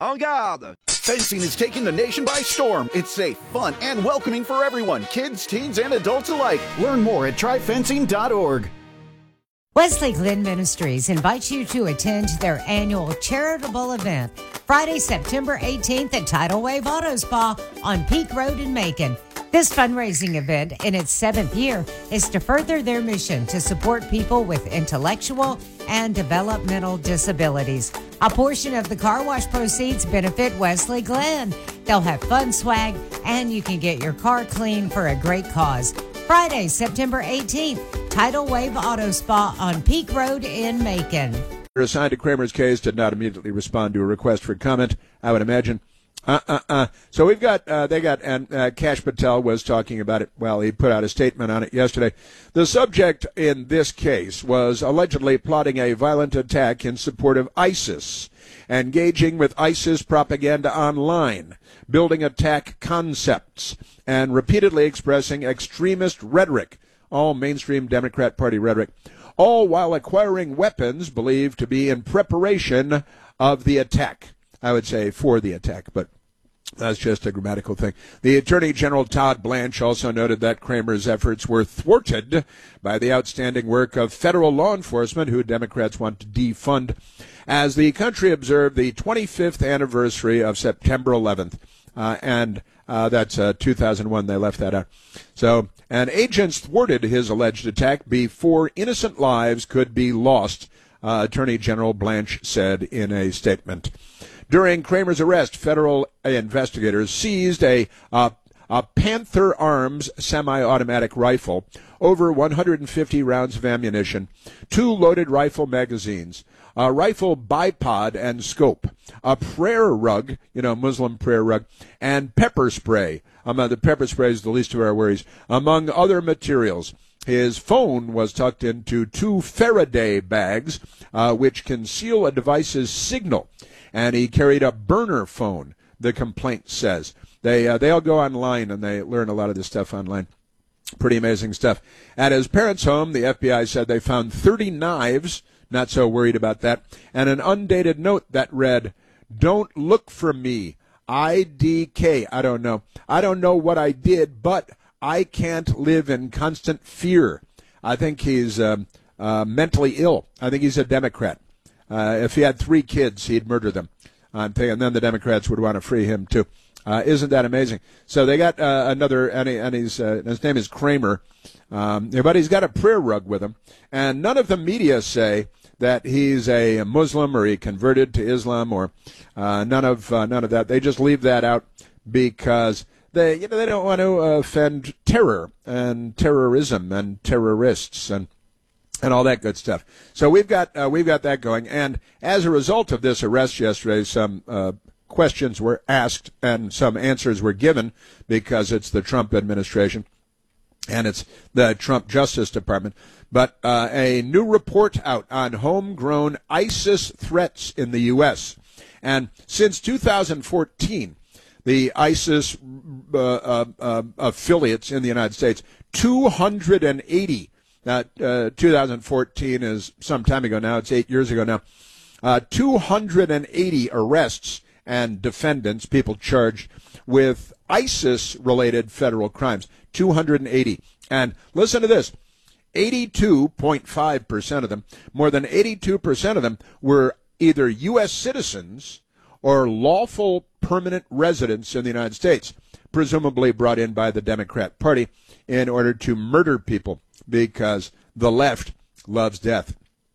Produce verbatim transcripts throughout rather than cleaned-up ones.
En garde! Fencing is taking the nation by storm. It's safe, fun, and welcoming for everyone, kids, teens, and adults alike. Learn more at try fencing dot org. Wesley Glenn Ministries invites you to attend their annual charitable event Friday, September eighteenth at Tidal Wave Auto Spa on Peak Road in Macon. This fundraising event, in its seventh year, is to further their mission to support people with intellectual and developmental disabilities. A portion of the car wash proceeds benefit Wesley Glenn. They'll have fun swag, and you can get your car clean for a great cause. Friday, September eighteenth, Tidal Wave Auto Spa on Peak Road in Macon. Assigned to Kramer's case did not immediately respond to a request for comment, I would imagine. Uh, uh, uh. So we've got, uh, they got, and uh, Kash Patel was talking about it. Well, he put out a statement on it yesterday. The subject in this case was allegedly plotting a violent attack in support of ISIS, engaging with ISIS propaganda online, building attack concepts, and repeatedly expressing extremist rhetoric, all mainstream Democrat Party rhetoric, all while acquiring weapons believed to be in preparation of the attack. I would say for the attack, but that's just a grammatical thing. The Attorney General Todd Blanche also noted that Kramer's efforts were thwarted by the outstanding work of federal law enforcement, who Democrats want to defund, as the country observed the twenty-fifth anniversary of September eleventh, uh, and uh, that's uh, two thousand one. They left that out. So, and agents thwarted his alleged attack before innocent lives could be lost, uh, Attorney General Blanche said in a statement. During Kramer's arrest, federal investigators seized a, uh, a Panther Arms semi-automatic rifle, over one hundred fifty rounds of ammunition, two loaded rifle magazines, a rifle bipod and scope, a prayer rug, you know, Muslim prayer rug, and pepper spray. Um, the pepper spray is the least of our worries, among other materials. His phone was tucked into two Faraday bags, uh, which conceal a device's signal. And he carried a burner phone, the complaint says. They uh, they all go online, and they learn a lot of this stuff online. Pretty amazing stuff. At his parents' home, the F B I said they found thirty knives, not so worried about that, and an undated note that read, "Don't look for me, I D K." I don't know. I don't know what I did, but I can't live in constant fear. I think he's um, uh, mentally ill. I think he's a Democrat. Uh, if he had three kids, he'd murder them. I'm thinking, and then the Democrats would want to free him too. Uh, isn't that amazing? So they got uh, another, and, he, and he's, uh, his name is Kramer, um, but he's got a prayer rug with him. And none of the media say that he's a Muslim or he converted to Islam or uh, none of uh, none of that. They just leave that out because they, you know, they don't want to offend terror and terrorism and terrorists and. and all that good stuff. So we've got uh, we've got that going. And as a result of this arrest yesterday, some uh, questions were asked and some answers were given because it's the Trump administration and it's the Trump Justice Department. But uh, a new report out on homegrown ISIS threats in the U S. And since two thousand fourteen, the ISIS uh, uh, uh, affiliates in the United States, two hundred eighty. Now, uh, two thousand fourteen is some time ago now. It's eight years ago now. Uh, two hundred eighty arrests and defendants, people charged with ISIS-related federal crimes. two hundred eighty. And listen to this. eighty-two point five percent of them, more than eighty-two percent of them, were either U S citizens or lawful permanent residents in the United States, presumably brought in by the Democrat Party in order to murder people, because the left loves death.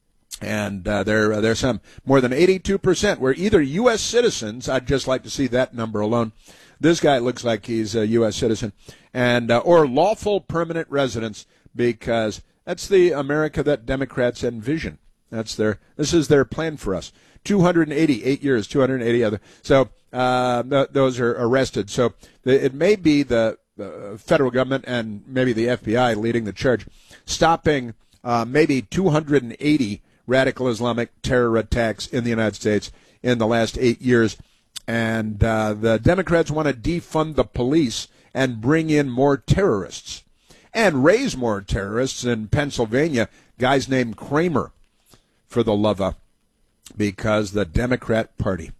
And uh, there, uh, there's some, more than eighty-two percent were either U S citizens. I'd just like to see that number alone. This guy looks like he's a U S citizen. And uh, or lawful permanent residents, because that's the America that Democrats envision. That's their, this is their plan for us. two hundred eighty, eight years, two hundred eighty other. So uh, th- those are arrested. So the, it may be the uh, federal government and maybe the F B I leading the charge, stopping uh, maybe two hundred eighty radical Islamic terror attacks in the United States in the last eight years. And uh, the Democrats want to defund the police and bring in more terrorists and raise more terrorists in Pennsylvania, guys named Kramer, for the love of, because the Democrat Party.